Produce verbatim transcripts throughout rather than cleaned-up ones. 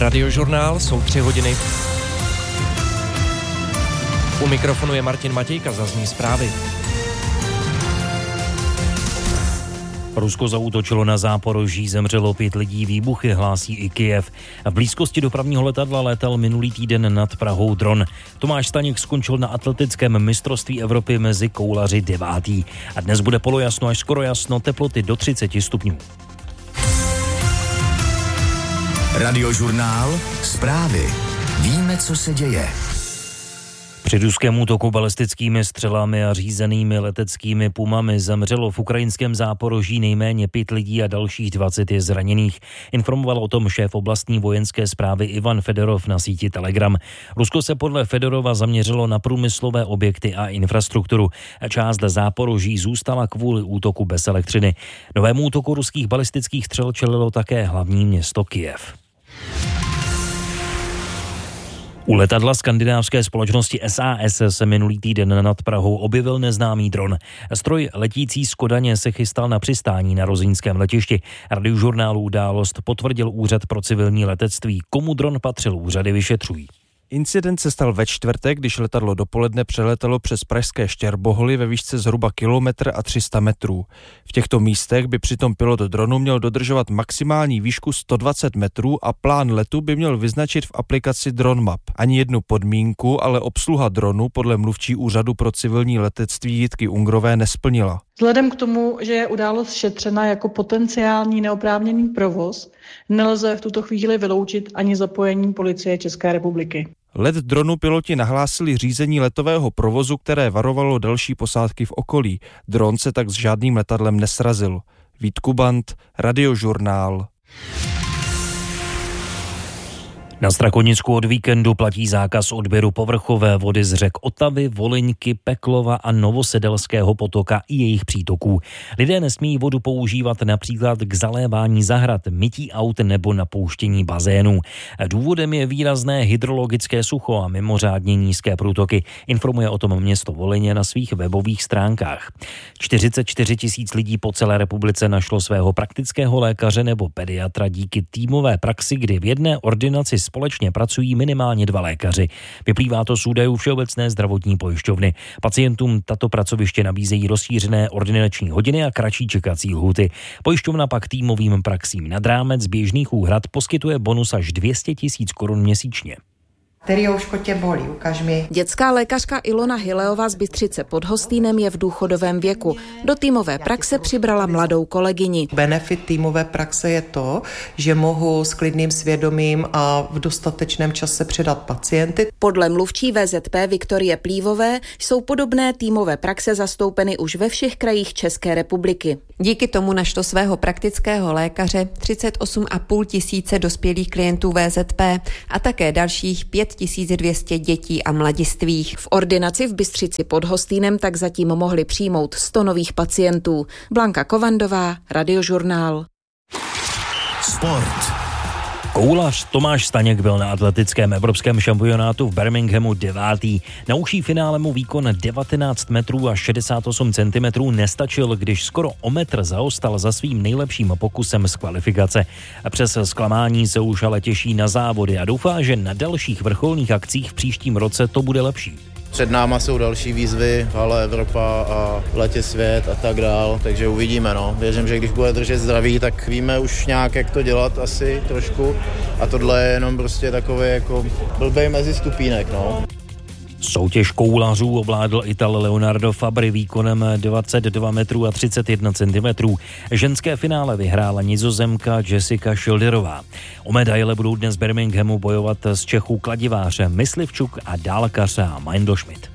Radiožurnál, jsou tři hodiny. U mikrofonu je Martin Matějka, zazní zprávy. Rusko zaútočilo na Záporoží, zemřelo pět lidí, výbuchy hlásí i Kyjev. V blízkosti dopravního letadla létal minulý týden nad Prahou dron. Tomáš Staněk skončil na atletickém mistrovství Evropy mezi koulaři devátý. A dnes bude polojasno až skoro jasno, teploty do třicet stupňů. Radiožurnál, zprávy. Víme, co se děje. Při ruském útoku balistickými střelami a řízenými leteckými pumami zemřelo v ukrajinském Záporoží nejméně pět lidí a dalších dvacet je zraněných. Informoval o tom šéf oblastní vojenské správy Ivan Fedorov na síti Telegram. Rusko se podle Fedorova zaměřilo na průmyslové objekty a infrastrukturu. Část Záporoží zůstala kvůli útoku bez elektřiny. Novému útoku ruských balistických střel čelilo také hlavní město Kyjev. U letadla skandinávské společnosti S A S se minulý týden nad Prahou objevil neznámý dron. Stroj letící z Kodaně se chystal na přistání na rozínském letišti. Radiožurnálu Událost potvrdil Úřad pro civilní letectví. Komu dron patřil, úřady vyšetřují. Incident se stal ve čtvrtek, když letadlo dopoledne přeletelo přes pražské Štěrboholy ve výšce zhruba kilometr a tři sta metrů. V těchto místech by přitom pilot dronu měl dodržovat maximální výšku sto dvacet metrů a plán letu by měl vyznačit v aplikaci DroneMap. Ani jednu podmínku, ale obsluha dronu podle mluvčí Úřadu pro civilní letectví Jitky Ungrové nesplnila. Vzhledem k tomu, že je událost šetřena jako potenciální neoprávněný provoz, nelze v tuto chvíli vyloučit ani zapojení Policie České republiky. Let dronu piloti nahlásili řízení letového provozu, které varovalo další posádky v okolí. Dron se tak s žádným letadlem nesrazil. Vít Kubant, Radiožurnál. Na Strakonicku od víkendu platí zákaz odběru povrchové vody z řek Otavy, Volyňky, Peklova a Novosedelského potoka i jejich přítoků. Lidé nesmí vodu používat například k zalévání zahrad, mytí aut nebo napouštění bazénů. Důvodem je výrazné hydrologické sucho a mimořádně nízké průtoky, informuje o tom město Volyně na svých webových stránkách. čtyřicet čtyři tisíc lidí po celé republice našlo svého praktického lékaře nebo pediatra díky týmové praxi, kdy v jedné ordinaci společně pracují minimálně dva lékaři. Vyplývá to z údajů Všeobecné zdravotní pojišťovny. Pacientům tato pracoviště nabízejí rozšířené ordinační hodiny a kratší čekací lhůty. Pojišťovna pak týmovým praxím nad rámec běžných úhrad poskytuje bonus až dvě stě tisíc korun měsíčně. Teriouško tě bolí, ukaž mi. Dětská lékařka Ilona Hileová z Bystřice pod Hostýnem je v důchodovém věku. Do týmové praxe přibrala mladou kolegyni. Benefit týmové praxe je to, že mohu s klidným svědomím a v dostatečném čase předat pacienty. Podle mluvčí V Z P Viktorie Plívové jsou podobné týmové praxe zastoupeny už ve všech krajích České republiky. Díky tomu našlo svého praktického lékaře třicet osm a půl tisíce dospělých klientů V Z P a také dalších pět tisíc dvě stě dětí a mladistvých. V ordinaci v Bystřici pod Hostýnem tak zatím mohli přijmout sto nových pacientů. Blanka Kovandová, Radiožurnál. Sport. Koulař Tomáš Staněk byl na atletickém evropském šampionátu v Birminghamu devátý. Na užší finále mu výkon devatenáct metrů a šedesát osm centimetrů nestačil, když skoro o metr zaostal za svým nejlepším pokusem z kvalifikace. Přes zklamání se už ale těší na závody a doufá, že na dalších vrcholných akcích v příštím roce to bude lepší. Před náma jsou další výzvy, ale Evropa a letě svět a tak dál, takže uvidíme. No. Věřím, že když bude držet zdraví, tak víme už nějak, jak to dělat asi trošku a tohle je jenom prostě takový jako blbej mezistupínek. No. Soutěž koulařů ovládl Ital Leonardo Fabri výkonem dvacet dva metrů a třicet jedna centimetrů. Ženské finále vyhrála Nizozemka Jessica Schilderová. O medaile budou dnes v Birminghamu bojovat z Čechů kladiváře Myslivčuk a dálkař Meindl-Schmidt.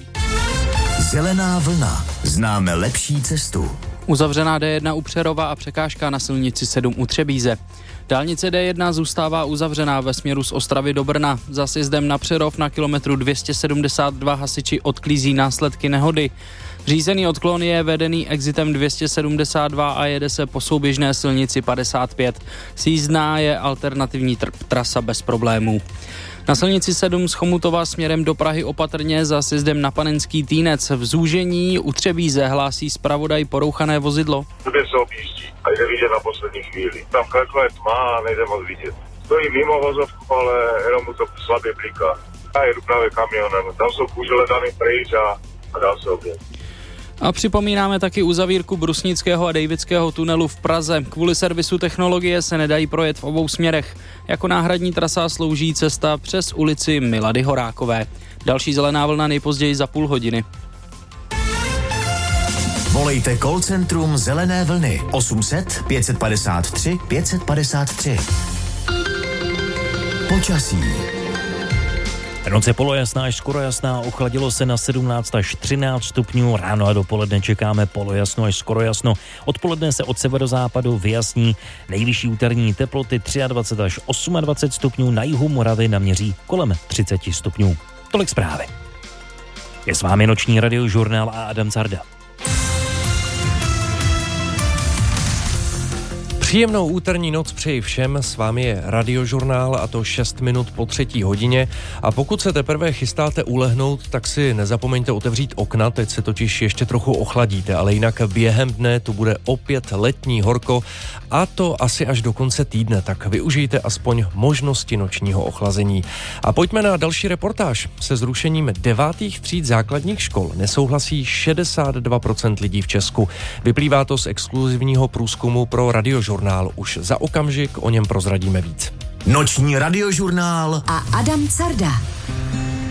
Zelená vlna. Známe lepší cestu. Uzavřená D jedna u Přerova a překážka na silnici sedm u Třebíze. Dálnice D jedna zůstává uzavřená ve směru z Ostravy do Brna. Za sjezdem na Přerov na kilometru dvě stě sedmdesát dva hasiči odklízí následky nehody. Řízený odklon je vedený exitem dvě stě sedmdesát dva a jede se po souběžné silnici padesát pět. Sjízdná je alternativní tr- trasa bez problémů. Na silnici sedm z Chomutova směrem do Prahy opatrně za sjezdem na Panenský Týnec. V zúžení u Třebíze hlásí zpravodaj porouchané vozidlo. Kde se objíždí a jde vidět na poslední chvíli. Tam klekla je tma a nejde moc vidět. stojí mimo vozovku, ale jenom mu to slabě bliká. A jedu právě kamionem, tam jsou kůžele daný pryč a, a dál se obět. A připomínáme taky uzavírku Brusnického a Davidského tunelu v Praze. Kvůli servisu technologie se nedají projet v obou směrech. Jako náhradní trasa slouží cesta přes ulici Milady Horákové. Další zelená vlna nejpozději za půl hodiny. Volejte call centrum Zelené vlny osm set pět padesát tři pět padesát tři. Počasí. Noc je polojasná až skoro jasná, ochladilo se na sedmnáct až třináct stupňů, ráno a dopoledne čekáme polojasno až skoro jasno. Odpoledne se od severozápadu vyjasní, nejvyšší úterní teploty dvacet tři až dvacet osm stupňů, na jihu Moravy naměří kolem třicet stupňů. Tolik zprávy. Je s vámi noční radiožurnál a Adam Carda. Příjemnou úterní noc přeji všem, s vámi je Radiožurnál a to šest minut po třetí hodině a pokud se teprve chystáte ulehnout, tak si nezapomeňte otevřít okna, teď se totiž ještě trochu ochladíte, ale jinak během dne tu bude opět letní horko a to asi až do konce týdne, tak využijte aspoň možnosti nočního ochlazení. A pojďme na další reportáž. Se zrušením devátých tříd základních škol nesouhlasí šedesát dva procent lidí v Česku. Vyplývá to z exkluzivního průzkumu pro Radiožurnál. Už za okamžik o něm prozradíme víc. Noční radiožurnál a Adam Carda.